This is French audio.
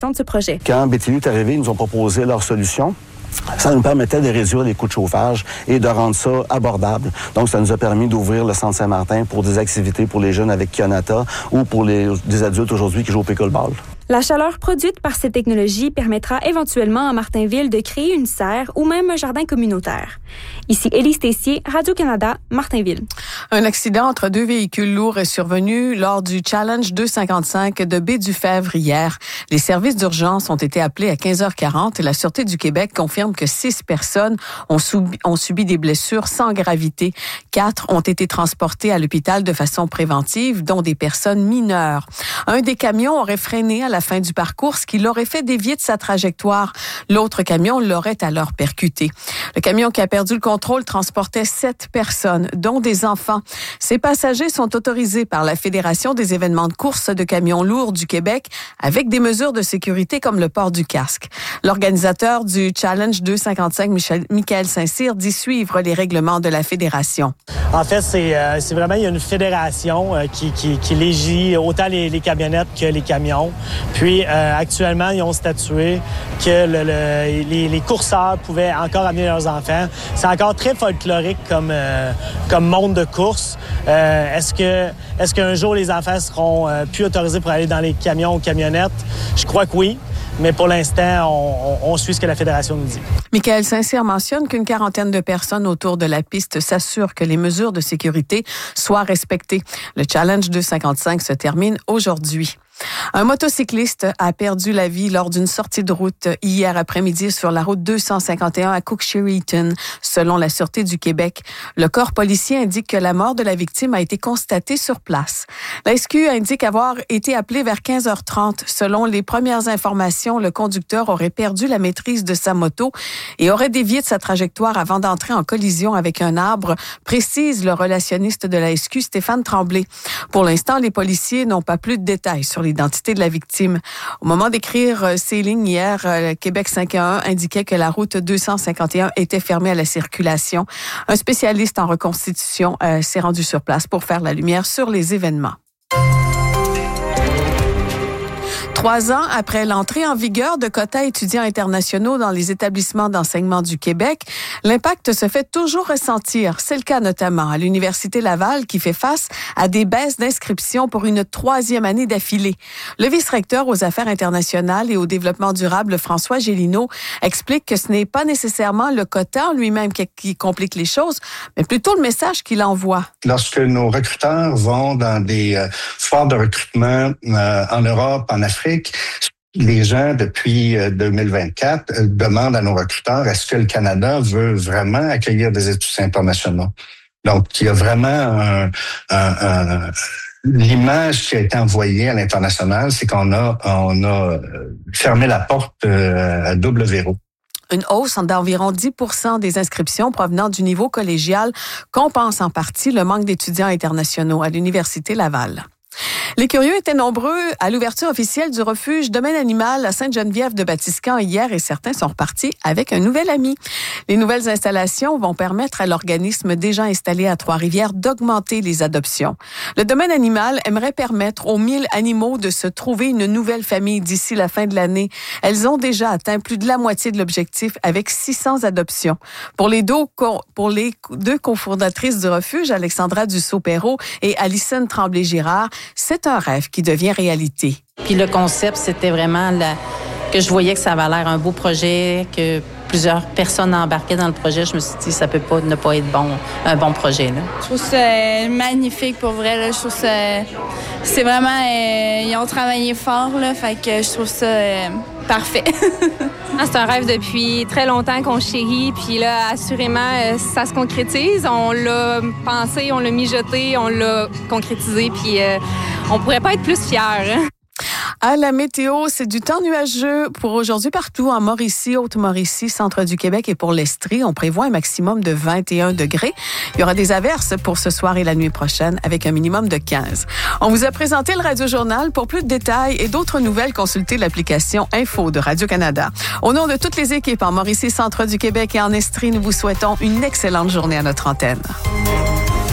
de ce projet. Quand BTU est arrivé, ils nous ont proposé leur solution. Ça nous permettait de réduire les coûts de chauffage et de rendre ça abordable. Donc, ça nous a permis d'ouvrir le Centre Saint-Martin pour des activités pour les jeunes avec Kionata ou pour des adultes aujourd'hui qui jouent au pickleball. La chaleur produite par cette technologie permettra éventuellement à Martinville de créer une serre ou même un jardin communautaire. Ici Élise Tessier, Radio-Canada, Martinville. Un accident entre deux véhicules lourds est survenu lors du Challenge 255 de Baie-du-Fèvre hier. Les services d'urgence ont été appelés à 15h40 et la Sûreté du Québec confirme que 6 personnes ont subi des blessures sans gravité. 4 ont été transportées à l'hôpital de façon préventive, dont des personnes mineures. Un des camions aurait freiné à la fin du parcours, ce qui l'aurait fait dévier de sa trajectoire. L'autre camion l'aurait alors percuté. Le camion qui a perdu le contrôle transportait 7 personnes, dont des enfants. Ces passagers sont autorisés par la Fédération des événements de course de camions lourds du Québec avec des mesures de sécurité comme le port du casque. L'organisateur du Challenge 255, Michael Saint-Cyr, dit suivre les règlements de la Fédération. En fait, c'est vraiment, il y a une fédération qui légit autant les camionnettes que les camions. Puis, actuellement, ils ont statué que les courseurs pouvaient encore amener leurs enfants. C'est encore très folklorique comme monde de course. Est-ce qu'un jour, les enfants seront plus autorisés pour aller dans les camions ou camionnettes? Je crois que oui. Mais pour l'instant, on suit ce que la Fédération nous dit. Michael Saint-Cyr mentionne qu'une quarantaine de personnes autour de la piste s'assurent que les mesures de sécurité soient respectées. Le Challenge 255 se termine aujourd'hui. Un motocycliste a perdu la vie lors d'une sortie de route hier après-midi sur la route 251 à Cook-Sherrington, selon la Sûreté du Québec. Le corps policier indique que la mort de la victime a été constatée sur place. La SQ indique avoir été appelé vers 15h30. Selon les premières informations, le conducteur aurait perdu la maîtrise de sa moto et aurait dévié de sa trajectoire avant d'entrer en collision avec un arbre, précise le relationniste de la SQ, Stéphane Tremblay. Pour l'instant, les policiers n'ont pas plus de détails sur l'identité de la victime. Au moment d'écrire ces lignes hier, Québec 511 indiquait que la route 251 était fermée à la circulation. Un spécialiste en reconstitution s'est rendu sur place pour faire la lumière sur les événements. 3 ans après l'entrée en vigueur de quotas étudiants internationaux dans les établissements d'enseignement du Québec, l'impact se fait toujours ressentir. C'est le cas notamment à l'Université Laval qui fait face à des baisses d'inscription pour une 3e année d'affilée. Le vice-recteur aux affaires internationales et au développement durable, François Gélineau, explique que ce n'est pas nécessairement le quota lui-même qui complique les choses, mais plutôt le message qu'il envoie. Lorsque nos recruteurs vont dans des foires de recrutement en Europe, en Afrique, les gens, depuis 2024, demandent à nos recruteurs, est-ce que le Canada veut vraiment accueillir des étudiants internationaux? Donc, il y a vraiment l'image qui a été envoyée à l'international, c'est qu'on a fermé la porte à double verrou. Une hausse d'environ 10% des inscriptions provenant du niveau collégial compense en partie le manque d'étudiants internationaux à l'Université Laval. Les curieux étaient nombreux à l'ouverture officielle du refuge Domaine Animal à Sainte-Geneviève-de-Batiscan hier et certains sont repartis avec un nouvel ami. Les nouvelles installations vont permettre à l'organisme déjà installé à Trois-Rivières d'augmenter les adoptions. Le Domaine Animal aimerait permettre aux 1000 animaux de se trouver une nouvelle famille d'ici la fin de l'année. Elles ont déjà atteint plus de la moitié de l'objectif avec 600 adoptions. Pour les deux cofondatrices du refuge, Alexandra Dussault-Perreault et Alison Tremblay-Girard, c'est un rêve qui devient réalité. Puis le concept, c'était vraiment que je voyais que ça avait l'air un beau projet, que plusieurs personnes embarquaient dans le projet. Je me suis dit, ça peut pas ne pas être un bon projet. Là. Je trouve ça magnifique pour vrai. Là. Je trouve ça... c'est vraiment... ils ont travaillé fort, là, fait que je trouve ça parfait. C'est un rêve depuis très longtemps qu'on chérit, puis là, assurément, ça se concrétise. On l'a pensé, on l'a mijoté, on l'a concrétisé, puis on pourrait pas être plus fiers. Hein? À la météo, c'est du temps nuageux pour aujourd'hui partout en Mauricie, Haute-Mauricie, centre du Québec et pour l'Estrie. On prévoit un maximum de 21 degrés. Il y aura des averses pour ce soir et la nuit prochaine avec un minimum de 15. On vous a présenté le Radio Journal. Pour plus de détails et d'autres nouvelles, consultez l'application Info de Radio-Canada. Au nom de toutes les équipes en Mauricie, centre du Québec et en Estrie, nous vous souhaitons une excellente journée à notre antenne.